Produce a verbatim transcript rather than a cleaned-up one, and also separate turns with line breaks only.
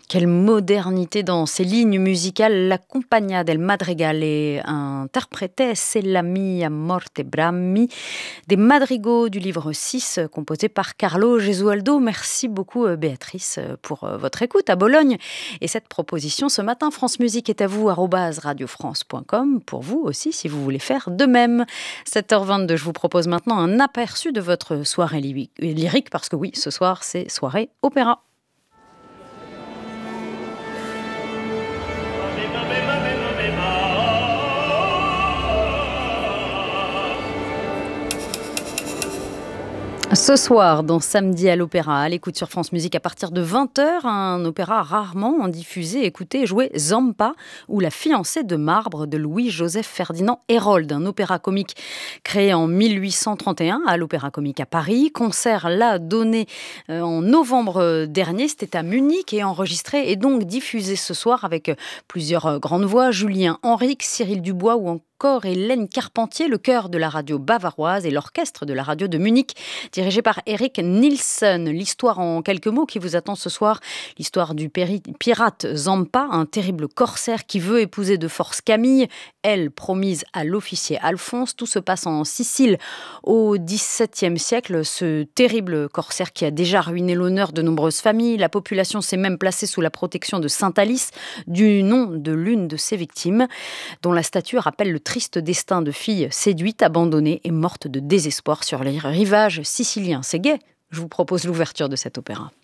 Quelle modernité dans ces lignes musicales. La Compagnia del Madrigale interprétait C'est la mia morte Brammi, des madrigaux du livre six, composé par Carlo Gesualdo. Merci beaucoup Béatrice pour votre écoute à Bologne. Et cette proposition ce matin, France Musique est à vous, arobase radiofrance point com, pour vous aussi si vous voulez faire de même. sept heures vingt-deux, je vous propose maintenant un aperçu de votre soirée lyrique, parce que oui, ce soir c'est soirée opéra. Ce soir, dans Samedi à l'Opéra, à l'écoute sur France Musique à partir de vingt heures, un opéra rarement diffusé, écouté et joué, Zampa, ou La fiancée de marbre de Louis-Joseph Ferdinand Hérold, un opéra comique créé en mille huit cent trente et un à l'Opéra Comique à Paris. Concert là donné en novembre dernier, c'était à Munich et enregistré et donc diffusé ce soir avec plusieurs grandes voix, Julien Henrique, Cyril Dubois ou encore Encore Hélène Carpentier, le chœur de la radio bavaroise et l'orchestre de la radio de Munich, dirigé par Eric Nielsen. L'histoire en quelques mots qui vous attend ce soir, l'histoire du péri- pirate Zampa, un terrible corsaire qui veut épouser de force Camille, elle promise à l'officier Alphonse. Tout se passe en Sicile au dix-septième siècle, ce terrible corsaire qui a déjà ruiné l'honneur de nombreuses familles. La population s'est même placée sous la protection de Saint Alice, du nom de l'une de ses victimes, dont la statue rappelle le triste destin de fille séduite, abandonnée et morte de désespoir sur les rivages siciliens. C'est gai. Je vous propose l'ouverture de cet opéra.